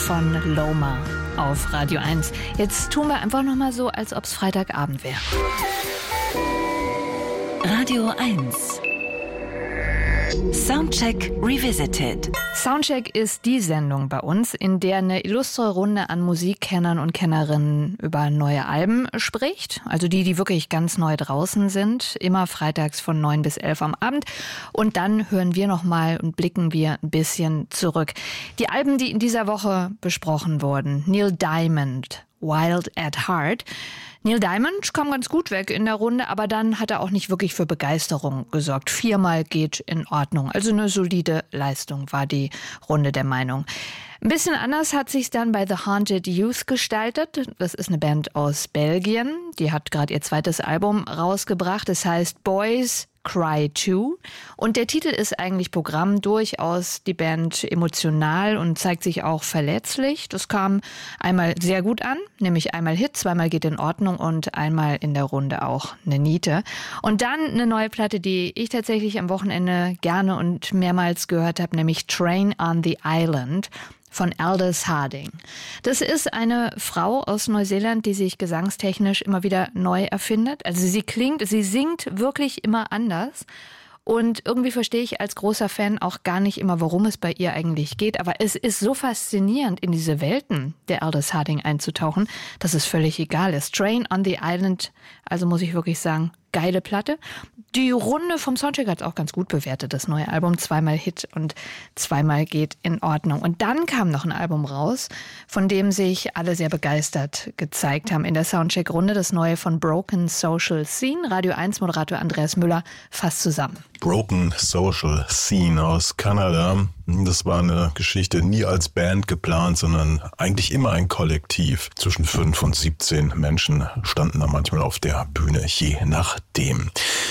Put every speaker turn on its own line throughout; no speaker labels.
von Loma auf Radio 1. Jetzt tun wir einfach noch mal so, als ob es Freitagabend wäre.
Radio 1. Soundcheck Revisited.
Soundcheck ist die Sendung bei uns, in der eine illustre Runde an Musikkennern und Kennerinnen über neue Alben spricht. Also die wirklich ganz neu draußen sind. Immer freitags von 9 bis 11 am Abend. Und dann hören wir nochmal und blicken wir ein bisschen zurück. Die Alben, die in dieser Woche besprochen wurden. Neil Diamond, Wild at Heart. Neil Diamond kam ganz gut weg in der Runde, aber dann hat er auch nicht wirklich für Begeisterung gesorgt. 4-mal geht in Ordnung. Also eine solide Leistung war die Runde der Meinung. Ein bisschen anders hat sich's dann bei The Haunted Youth gestaltet. Das ist eine Band aus Belgien. Die hat gerade ihr zweites Album rausgebracht. Es heißt Boys Cry Too. Und der Titel ist eigentlich Programm, durchaus die Band emotional und zeigt sich auch verletzlich. Das kam einmal sehr gut an, nämlich einmal Hit, 2-mal geht in Ordnung und einmal in der Runde auch eine Niete. Und dann eine neue Platte, die ich tatsächlich am Wochenende gerne und mehrmals gehört habe, nämlich Train on the Island von Aldous Harding. Das ist eine Frau aus Neuseeland, die sich gesangstechnisch immer wieder neu erfindet. Also sie singt wirklich immer anders. Und irgendwie verstehe ich als großer Fan auch gar nicht immer, worum es bei ihr eigentlich geht. Aber es ist so faszinierend, in diese Welten der Aldous Harding einzutauchen, dass es völlig egal ist. Train on the Island, also muss ich wirklich sagen, geile Platte. Die Runde vom Soundcheck hat es auch ganz gut bewertet, das neue Album. 2-mal Hit und 2-mal geht in Ordnung. Und dann kam noch ein Album raus, von dem sich alle sehr begeistert gezeigt haben in der Soundcheck-Runde. Das neue von Broken Social Scene. Radio 1-Moderator Andreas Müller fasst zusammen.
Broken Social Scene aus Kanada. Das war eine Geschichte nie als Band geplant, sondern eigentlich immer ein Kollektiv. Zwischen 5 und 17 Menschen standen da manchmal auf der Bühne, je nachdem.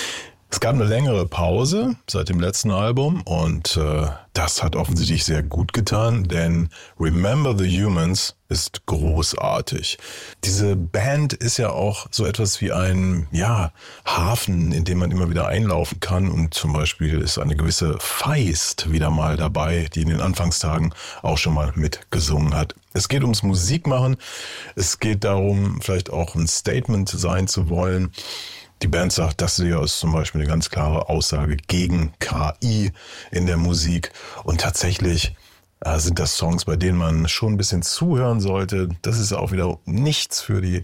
Es gab eine längere Pause seit dem letzten Album und das hat offensichtlich sehr gut getan, denn Remember the Humans ist großartig. Diese Band ist ja auch so etwas wie ein Hafen, in dem man immer wieder einlaufen kann, und zum Beispiel ist eine gewisse Feist wieder mal dabei, die in den Anfangstagen auch schon mal mitgesungen hat. Es geht ums Musikmachen, es geht darum, vielleicht auch ein Statement sein zu wollen. Die Band sagt, das hier ist zum Beispiel eine ganz klare Aussage gegen KI in der Musik. Und tatsächlich sind das Songs, bei denen man schon ein bisschen zuhören sollte. Das ist auch wieder nichts für die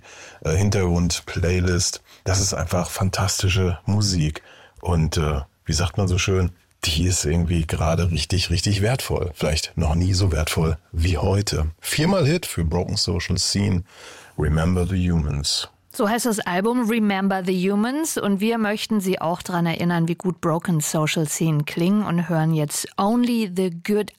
Hintergrund-Playlist. Das ist einfach fantastische Musik. Und wie sagt man so schön, die ist irgendwie gerade richtig, richtig wertvoll. Vielleicht noch nie so wertvoll wie heute. 4-mal Hit für Broken Social Scene, Remember the Humans.
So heißt das Album Remember the Humans, und wir möchten Sie auch daran erinnern, wie gut Broken Social Scene klingen, und hören jetzt Only the Good